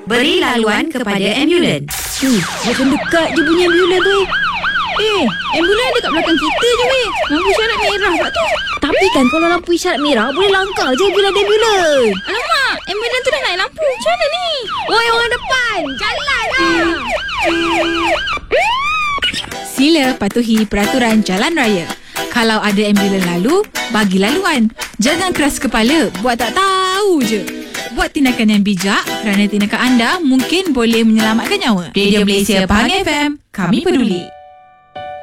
beri laluan kepada ambulans. Makin dekat je bunyi ambulans tu. Ambulans dekat belakang kita je weh. Lampu isyarat merah pula tu. Tapi kan kalau lampu isyarat merah, boleh langkah je bila ada ambulans. Alamak, ambulans tu dah naik lampu. Macam mana ni? Oi, orang depan, jalan lah. Sila patuhi peraturan jalan raya. Kalau ada ambulans lalu, bagi laluan. Jangan keras kepala, buat tak tahu je. Buat tindakan yang bijak kerana tindakan anda mungkin boleh menyelamatkan nyawa. Radio Malaysia Pahang FM, kami peduli.